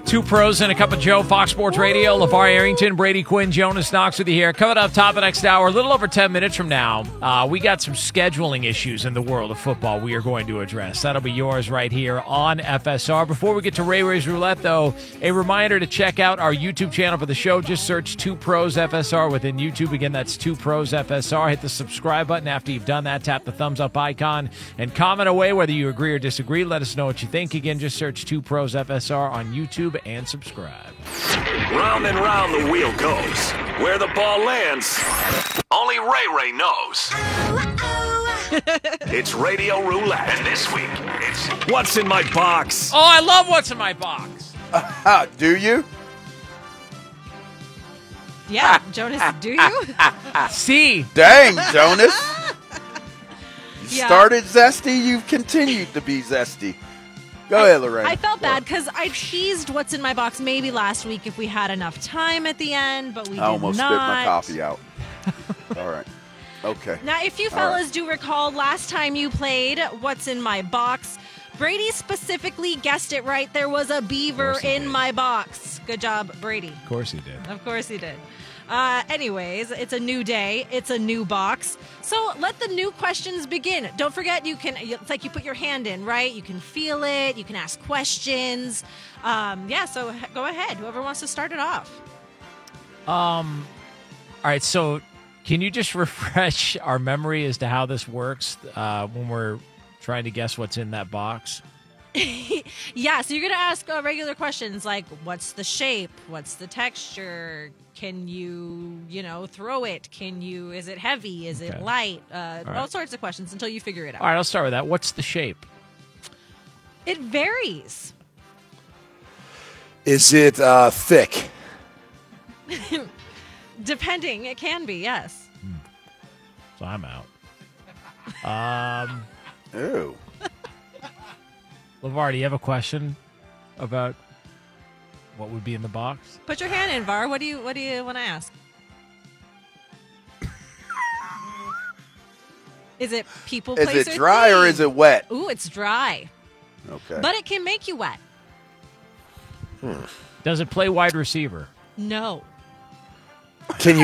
Two pros and a cup of Joe, Fox Sports Radio. LeVar Arrington, Brady Quinn, Jonas Knox with you here. Coming up top of the next hour, a little over 10 minutes from now, we got some scheduling issues in the world of football we are going to address. That'll be yours right here on FSR. Before we get to Ray Ray's Roulette, though, a reminder to check out our YouTube channel for the show. Just search Two Pros FSR within YouTube. Again, that's Two Pros FSR. Hit the subscribe button. After you've done that, tap the thumbs up icon and comment away whether you agree or disagree. Let us know what you think. Again, just search Two Pros FSR on YouTube and subscribe. Round and round the wheel goes. Where the ball lands, only Ray Ray knows. It's Radio Roulette. And this week, it's What's in My Box. Oh, I love What's in My Box. Do you? Yeah, Jonas, do you? See. Dang, Jonas. You Yeah. started zesty, you've continued to be zesty. Go ahead, Lorraine. I felt bad because I teased what's in my box maybe last week if we had enough time at the end, but we did not. I almost spit my coffee out. All right. Okay. Now, if you fellas do recall, last time you played What's in My Box, Brady specifically guessed it right. There was a beaver in my box. Good job, Brady. Of course he did. Of course he did. Anyways, it's a new day. It's a new box. So let the new questions begin. Don't forget, it's like you put your hand in, right? You can feel it. You can ask questions. So go ahead. Whoever wants to start it off. All right, so can you just refresh our memory as to how this works when we're trying to guess what's in that box? Yeah, so you're going to ask regular questions like, what's the shape? What's the texture? Can you, throw it? Is it heavy? Is it light? All sorts of questions until you figure it out. All right, I'll start with that. What's the shape? It varies. Is it thick? Depending, it can be, yes. So I'm out. Ew. LeVar, do you have a question about what would be in the box? Put your hand in, Var. What do you want to ask? Is it people, place, Is it dry or is it wet? Ooh, it's dry. Okay. But it can make you wet. Does it play wide receiver? No. Can you